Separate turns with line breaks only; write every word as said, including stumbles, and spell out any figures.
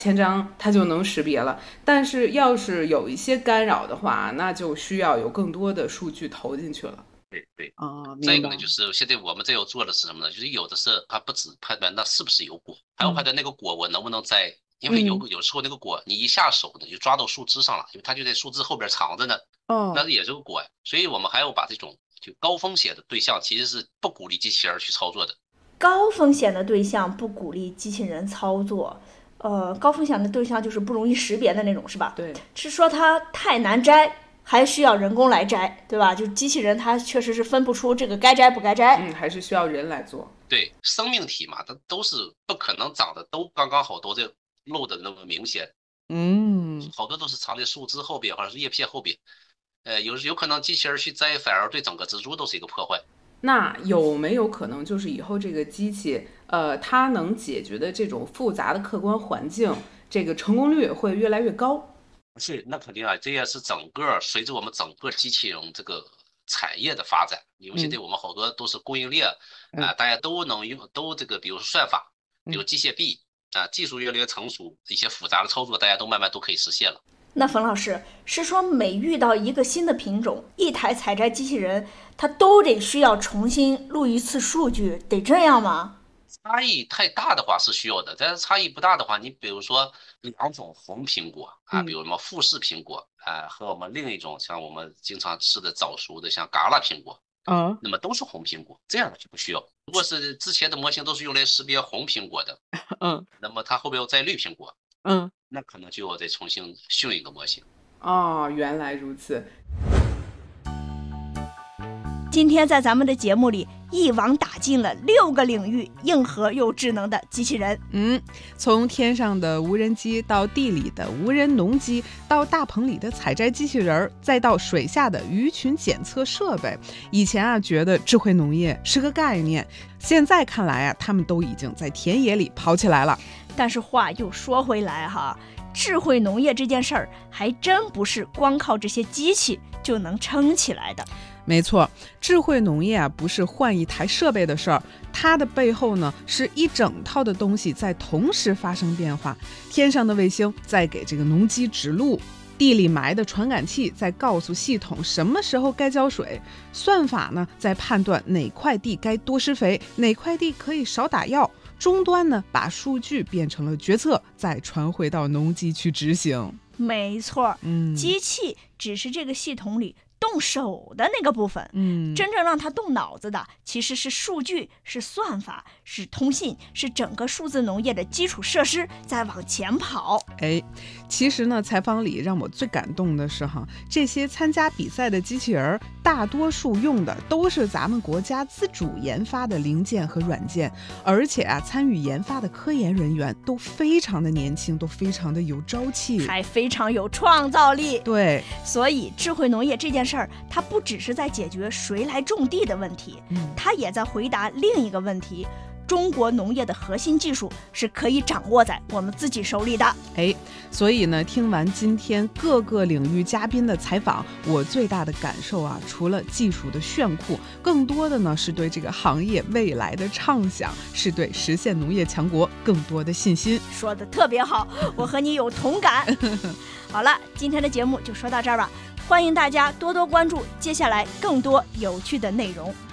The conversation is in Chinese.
签章它就能识别了。但是要是有一些干扰的话，那就需要有更多的数据投进去了。
对对，
哦，
这个呢，就是现在我们这要做的是什么呢？就是有的是它不只判断那是不是有果，还要判断那个果我能不能在，因为有有时候那个果你一下手呢就抓到树枝上了，因为它就在树枝后边藏着呢，
哦，
那也是个果呀。所以我们还要把这种就高风险的对象，其实是不鼓励机器人去操作的。
高风险的对象不鼓励机器人操作。呃，高风险的对象就是不容易识别的那种，是吧？
对，
是说它太难摘，还需要人工来摘，对吧？就是机器人它确实是分不出这个该摘不该摘，
嗯，还是需要人来做。
对，生命体嘛，它都是不可能长得都刚刚好，都在露的那么明显。
嗯，
好多都是藏在树枝后边或者是叶片后边。呃，有有可能机器人去摘，反而对整个植株都是一个破坏。
那有没有可能就是以后这个机器，呃，它能解决的这种复杂的客观环境，这个成功率会越来越高？
是，那肯定啊，这也是整个随着我们整个机器人这个产业的发展，因为现在我们好多都是供应链啊、
嗯
呃，大家都能用，都这个，比如说算法，比如机械臂啊、呃，技术越来越成熟，一些复杂的操作大家都慢慢都可以实现了。
那冯老师是说，每遇到一个新的品种，一台采摘机器人它都得需要重新录一次数据，得这样吗？
差异太大的话是需要的，但是差异不大的话，你比如说两种红苹果啊，比如什么富士苹果啊，和我们另一种像我们经常吃的早熟的像嘎啦苹果
啊，
那么都是红苹果，这样的就不需要。如果是之前的模型都是用来识别红苹果的，
嗯
那么它后边要摘绿苹果，
嗯，
那可能就要再重新训一个模型。
哦，原来如此。
今天在咱们的节目里一网打尽了六个领域硬核又智能的机器人。
嗯，从天上的无人机到地里的无人农机，到大棚里的采摘机器人，再到水下的鱼群检测设备。以前啊，觉得智慧农业是个概念，现在看来啊，他们都已经在田野里跑起来了。
但是话又说回来哈，智慧农业这件事儿还真不是光靠这些机器就能撑起来的。
没错，智慧农业啊，不是换一台设备的事儿，它的背后呢，是一整套的东西在同时发生变化。天上的卫星在给这个农机指路，地里埋的传感器在告诉系统什么时候该浇水，算法呢在判断哪块地该多施肥，哪块地可以少打药。终端呢，把数据变成了决策，再传回到农机去执行。
没错，
嗯，
机器只是这个系统里动手的那个部分，
嗯，
真正让它动脑子的其实是数据，是算法，是通信，是整个数字农业的基础设施在往前跑。
哎，其实呢，采访里让我最感动的是哈，这些参加比赛的机器人，大多数用的都是咱们国家自主研发的零件和软件，而且啊，参与研发的科研人员都非常的年轻，都非常的有朝气，
还非常有创造力。
对，
所以智慧农业这件事儿，它不只是在解决谁来种地的问题，
嗯，
它也在回答另一个问题：中国农业的核心技术是可以掌握在我们自己手里的。
哎，所以呢，听完今天各个领域嘉宾的采访，我最大的感受啊，除了技术的炫酷，更多的呢是对这个行业未来的畅想，是对实现农业强国更多的信心。
说的特别好，我和你有同感。好了，今天的节目就说到这儿吧，欢迎大家多多关注接下来更多有趣的内容。